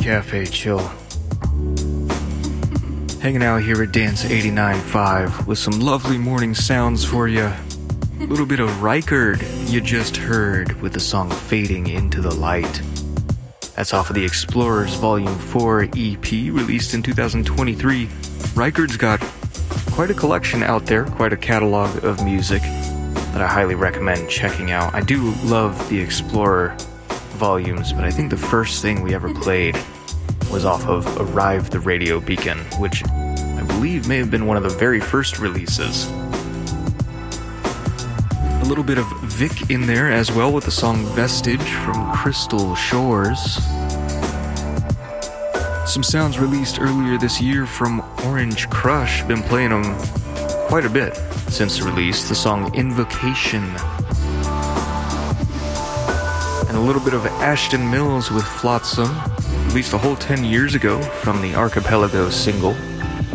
Cafe Chill. Hanging out here at Dance 89.5 with some lovely morning sounds for you. A little bit of Reichard you just heard with the song Fading Into the Light. That's off of the Explorers Volume 4 EP released in 2023. Reichard's got quite a collection out there, quite a catalog of music that I highly recommend checking out. I do love the Explorer volumes, but I think the first thing we ever played was off of Arrive the Radio Beacon, which I believe may have been one of the very first releases. A little bit of Vic in there as well with the song Vestige from Crystal Shores. Some sounds released earlier this year from Orange Crush. Been playing them quite a bit since the release. The song Invocation. And a little bit of Ashton Mills with Flotsam, released a whole 10 years ago from the Archipelago single